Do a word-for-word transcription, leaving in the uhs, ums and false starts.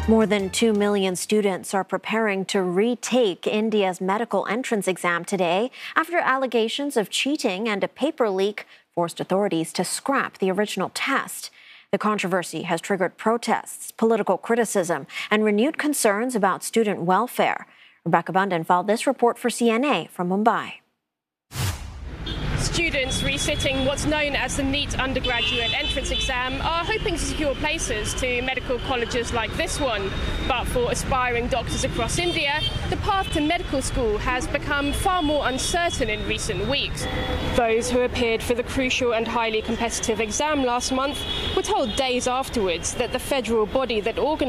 More than two million students are preparing to retake India's medical entrance exam today after allegations of cheating and a paper leak forced authorities to scrap the original test. The controversy has triggered protests, political criticism, and renewed concerns about student welfare. Rebecca Bundan followed this report for C N A from Mumbai. Students resitting what's known as the NEET undergraduate entrance exam are hoping to secure places to medical colleges like this one. But for aspiring doctors across India, the path to medical school has become far more uncertain in recent weeks. Those who appeared for the crucial and highly competitive exam last month were told days afterwards that the federal body that organised